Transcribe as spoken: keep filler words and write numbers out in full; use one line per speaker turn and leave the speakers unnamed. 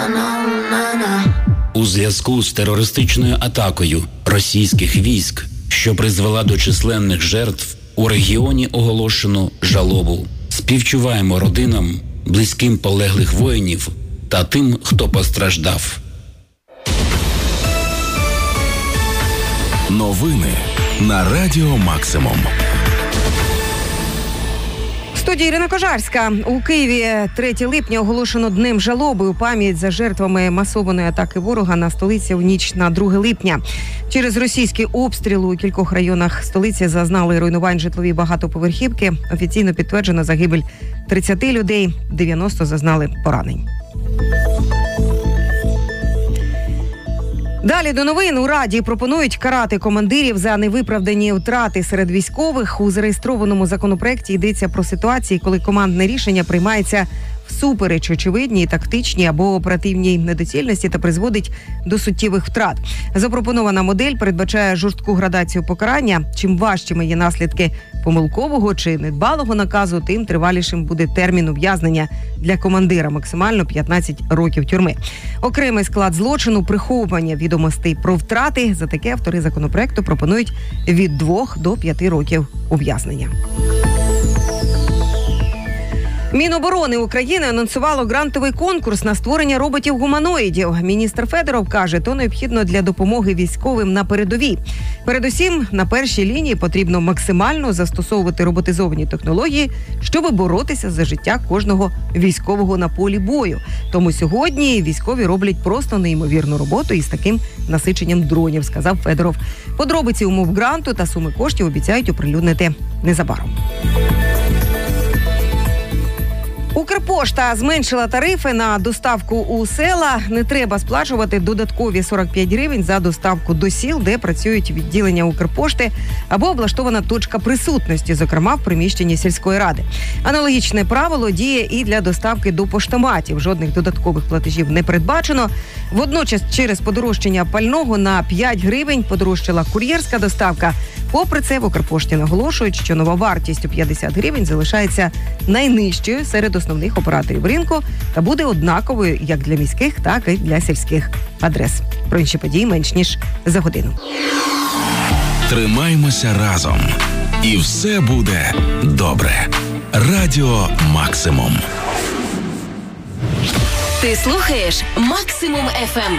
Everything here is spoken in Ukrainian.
У зв'язку з терористичною атакою російських військ, що призвела до численних жертв, у регіоні оголошено жалобу. Співчуваємо родинам, близьким полеглих воїнів та тим, хто постраждав.
Новини на Радіо Максимум.
В студії Ірина Кожарська. У Києві третього липня оголошено днем жалоби у пам'ять за жертвами масованої атаки ворога на столицю в ніч на друге липня. Через російські обстріли у кількох районах столиці зазнали руйнувань житлові багатоповерхівки. Офіційно підтверджено загибель тридцять людей, дев'яносто зазнали поранень. Далі до новин. У Раді пропонують карати командирів за невиправдані втрати серед військових. У зареєстрованому законопроекті йдеться про ситуації, коли командне рішення приймається всупереч очевидній, тактичній або оперативній недоцільності та призводить до суттєвих втрат. Запропонована модель передбачає жорстку градацію покарання. Чим важчими є наслідки помилкового чи недбалого наказу, тим тривалішим буде термін ув'язнення для командира, максимально п'ятнадцять років тюрми. Окремий склад злочину – приховування відомостей про втрати. За таке автори законопроекту пропонують від двох до п'яти років ув'язнення. Міноборони України анонсувало грантовий конкурс на створення роботів-гуманоїдів. Міністр Федоров каже, то необхідно для допомоги військовим на передовій. Передусім, на першій лінії потрібно максимально застосовувати роботизовані технології, щоб боротися за життя кожного військового на полі бою. Тому сьогодні військові роблять просто неймовірну роботу із таким насиченням дронів, сказав Федоров. Подробиці умов гранту та суми коштів обіцяють оприлюднити незабаром. Укрпошта зменшила тарифи на доставку у села. Не треба сплачувати додаткові сорок п'ять гривень за доставку до сіл, де працюють відділення Укрпошти або облаштована точка присутності, зокрема в приміщенні сільської ради. Аналогічне правило діє і для доставки до поштоматів. Жодних додаткових платежів не передбачено. Водночас через подорожчання пального на п'ять гривень подорожчала кур'єрська доставка. Попри це, в Укрпошті наголошують, що нова вартість у п'ятдесят гривень залишається найнижчою серед основних операторів ринку та буде однаковою як для міських, так і для сільських адрес. Про інші події менш ніж за годину.
Тримаймося разом. І все буде добре. Радіо Максимум.
Ти слухаєш Максимум еф ем.